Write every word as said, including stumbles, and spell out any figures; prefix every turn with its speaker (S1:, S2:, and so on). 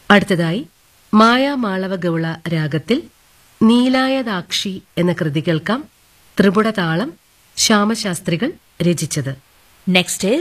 S1: അടുത്തതായി മായാമാളവ ഗൗള രാഗത്തിൽ നീലായതാക്ഷി എന്ന കൃതി കേൾക്കാം. ത്രിപുട താളം ശ്യാമശാസ്ത്രികൾ രചിച്ചത്.
S2: Next is